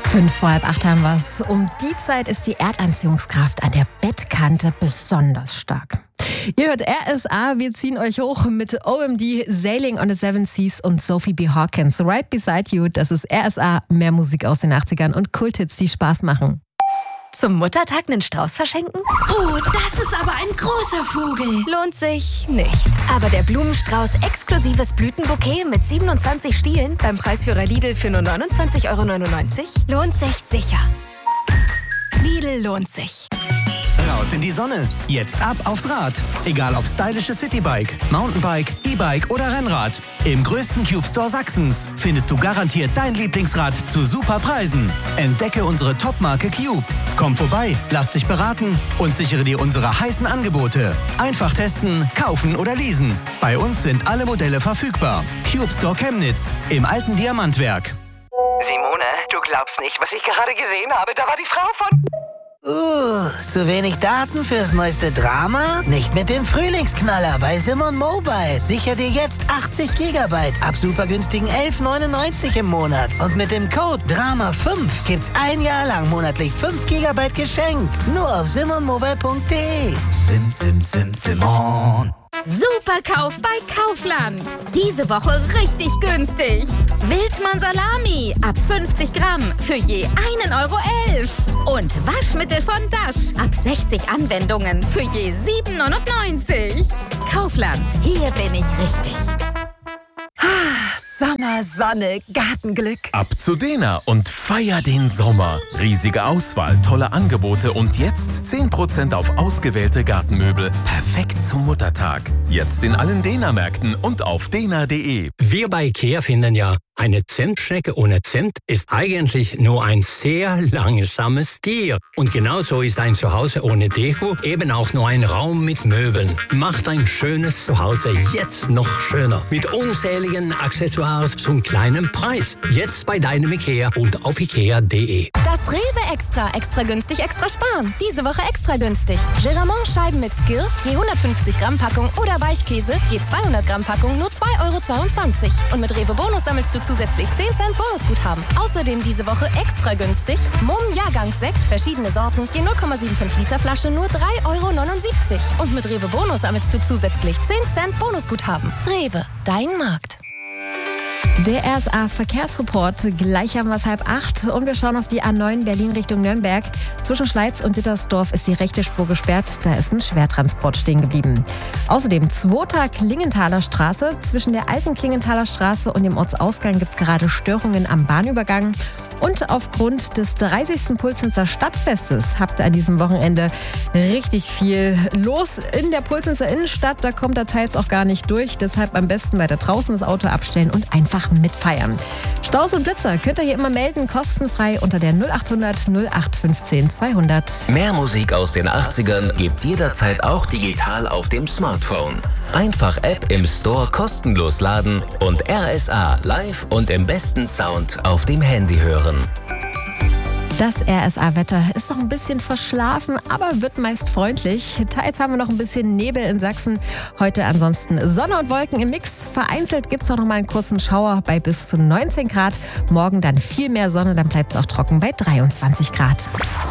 7:05 haben wir es. Um die Zeit ist die Erdanziehungskraft an der Bettkante besonders stark. Ihr hört RSA, wir ziehen euch hoch mit OMD, Sailing on the Seven Seas und Sophie B. Hawkins. Right Beside You, das ist RSA, mehr Musik aus den 80ern und Kulthits, die Spaß machen. Zum Muttertag einen Strauß verschenken? Oh, das ist aber ein großer Vogel. Lohnt sich nicht. Aber der Blumenstrauß exklusives Blütenbouquet mit 27 Stielen beim Preisführer Lidl für nur 29,99 € lohnt sich sicher. Lidl lohnt sich. Raus in die Sonne. Jetzt ab aufs Rad. Egal ob stylisches Citybike, Mountainbike, E-Bike oder Rennrad. Im größten Cube Store Sachsens findest du garantiert dein Lieblingsrad zu super Preisen. Entdecke unsere Top-Marke Cube. Komm vorbei, lass dich beraten und sichere dir unsere heißen Angebote. Einfach testen, kaufen oder leasen. Bei uns sind alle Modelle verfügbar. Cube Store Chemnitz im alten Diamantwerk. Simone, du glaubst nicht, was ich gerade gesehen habe. Da war die Frau von... Zu wenig Daten fürs neueste Drama? Nicht mit dem Frühlingsknaller bei Simon Mobile. Sicher dir jetzt 80 GB ab supergünstigen 11,99 € im Monat. Und mit dem Code DRAMA5 gibt's ein Jahr lang monatlich 5 GB geschenkt. Nur auf simonmobile.de. Simon. Superkauf bei Kaufland. Diese Woche richtig günstig. Wildmann Salami ab 50 Gramm für je 1,11 € Und Waschmittel von Dash ab 60 Anwendungen für je 7,99 €. Kaufland, hier bin ich richtig. Sommer, Sonne, Gartenglück. Ab zu Dena und feier den Sommer. Riesige Auswahl, tolle Angebote und jetzt 10% auf ausgewählte Gartenmöbel. Perfekt zum Muttertag. Jetzt in allen Dena-Märkten und auf dena.de. Wir bei IKEA finden ja, eine Zentschnecke ohne Cent ist eigentlich nur ein sehr langsames Tier. Und genauso ist ein Zuhause ohne Deko eben auch nur ein Raum mit Möbeln. Macht ein schönes Zuhause jetzt noch schöner. Mit unzähligen Accessoires zum kleinen Preis. Jetzt bei deinem IKEA und auf ikea.de. Das Rewe Extra günstig, extra sparen. Diese Woche extra günstig. Geramont-Scheiben mit Skill, je 150 Gramm Packung oder Weichkäse, je 200 Gramm Packung, nur 2,22 €. Und mit Rewe Bonus sammelst du zusätzlich 10 Cent Bonusguthaben. Außerdem diese Woche extra günstig. Mumm Jahrgangssekt, verschiedene Sorten, je 0,75 Liter Flasche, nur 3,79 €. Und mit Rewe Bonus sammelst du zusätzlich 10 Cent Bonusguthaben. Rewe, dein Markt. Der RSA-Verkehrsreport, gleich haben wir es 7:30 und wir schauen auf die A9 Berlin Richtung Nürnberg. Zwischen Schleiz und Dittersdorf ist die rechte Spur gesperrt, da ist ein Schwertransport stehen geblieben. Außerdem 2. Klingenthaler Straße. Zwischen der alten Klingenthaler Straße und dem Ortsausgang gibt es gerade Störungen am Bahnübergang. Und aufgrund des 30. Pulsenzer Stadtfestes habt ihr an diesem Wochenende richtig viel los in der Pulsenzer Innenstadt. Da kommt er teils auch gar nicht durch. Deshalb am besten weiter draußen das Auto abstellen und einfach mitfeiern. Staus und Blitzer könnt ihr hier immer melden, kostenfrei unter der 0800 0815 200. Mehr Musik aus den 80ern gibt's jederzeit auch digital auf dem Smartphone. Einfach App im Store kostenlos laden und RSA live und im besten Sound auf dem Handy hören. Das RSA-Wetter ist noch ein bisschen verschlafen, aber wird meist freundlich. Teils haben wir noch ein bisschen Nebel in Sachsen. Heute ansonsten Sonne und Wolken im Mix. Vereinzelt gibt es auch noch mal einen kurzen Schauer bei bis zu 19 Grad. Morgen dann viel mehr Sonne, dann bleibt es auch trocken bei 23 Grad.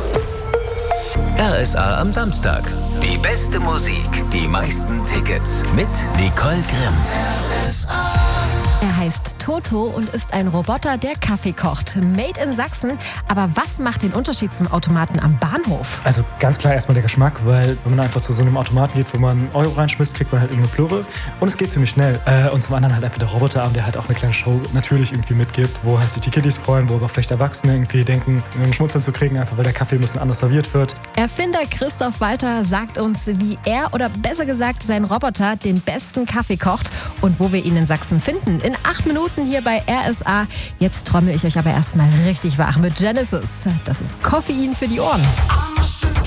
RSA am Samstag. Die beste Musik, die meisten Tickets mit Nicole Grimm. Er heißt Toto und ist ein Roboter, der Kaffee kocht. Made in Sachsen. Aber was macht den Unterschied zum Automaten am Bahnhof? Also ganz klar erstmal der Geschmack, weil wenn man einfach zu so einem Automaten geht, wo man einen Euro reinschmisst, kriegt man halt irgendeine Plöre. Und es geht ziemlich schnell. Und zum anderen halt einfach der Roboterarm, der halt auch eine kleine Show natürlich irgendwie mitgibt, wo halt sich die Kiddies freuen, wo aber vielleicht Erwachsene irgendwie denken, einen Schmunzeln zu kriegen, einfach weil der Kaffee ein bisschen anders serviert wird. Erfinder Christoph Walter sagt uns, wie er oder besser gesagt sein Roboter den besten Kaffee kocht und wo wir ihn in Sachsen finden. In 8 Minuten hier bei RSA. Jetzt trommel ich euch aber erstmal richtig wach mit Genesis. Das ist Koffein für die Ohren.